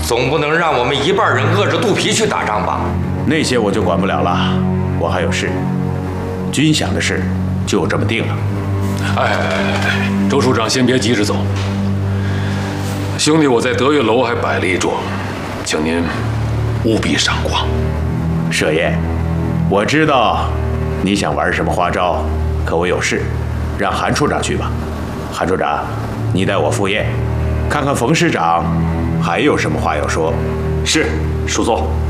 总不能让我们一半人饿着肚皮去打仗吧？ 那些我就管不了了，我还有事。军饷的事就这么定了。 周处长先别急着走，兄弟，我在德月楼还摆了一桌，请您务必赏光。 舍爷，我知道你想玩什么花招，可我有事，让韩处长去吧。韩处长，你带我赴宴，看看冯师长还有什么话要说。 是，叔宗。